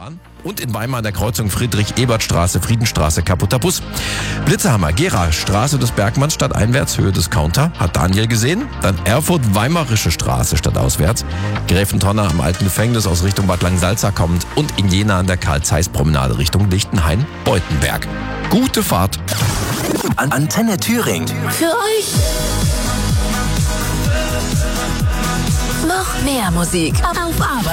Bahn. Und in Weimar an der Kreuzung Friedrich-Ebert-Straße, Friedenstraße, kaputter Bus. Blitzerhammer, Gera, Straße des Bergmanns stadteinwärts, Höhe Discounter, hat Daniel gesehen. Dann Erfurt, Weimarische Straße stadtauswärts. Gräfentonner am alten Gefängnis aus Richtung Bad Langensalza kommend. Und in Jena an der Karl-Zeiss-Promenade Richtung Lichtenhain-Beutenberg. Gute Fahrt. Antenne Thüringen. Für euch. Noch mehr Musik auf Arbeit.